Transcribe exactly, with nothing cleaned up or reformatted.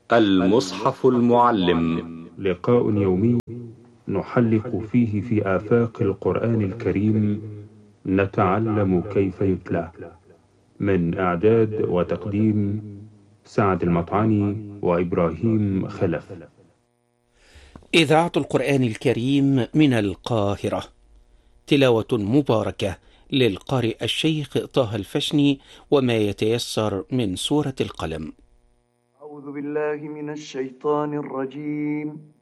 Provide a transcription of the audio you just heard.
المصحف المعلم، لقاء يومي نحلق فيه في آفاق القرآن الكريم، نتعلم كيف يتلى. من إعداد وتقديم سعد المطعني وإبراهيم خلف. إذاعة القرآن الكريم من القاهرة، تلاوة مباركة للقارئ الشيخ طه الفشني وما يتيسر من سورة القلم. أعوذ بالله من الشيطان الرجيم.